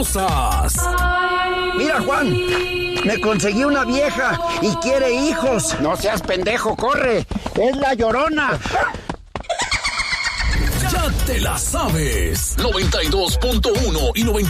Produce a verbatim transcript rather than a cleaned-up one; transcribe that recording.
Mira, Juan, me conseguí una vieja y quiere hijos. No seas pendejo, corre. Es la Llorona. Ya te la sabes. noventa y dos punto uno y noventa